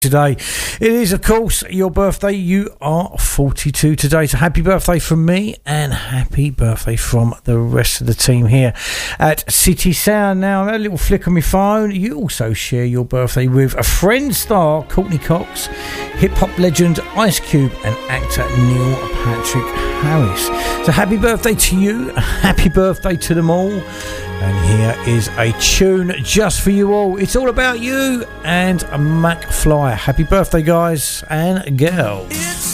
Today it is, of course, your birthday. You are 42 today, so happy birthday from me and happy birthday from the rest of the team here at City Sound. Now, a little flick on my phone, you also share your birthday with a Friends star Courtney Cox, hip-hop legend Ice Cube and actor Neil Patrick Harris. So happy birthday to you, happy birthday to them all. And here is a tune just for you all. It's all about you and McFly. Happy birthday, guys and girls.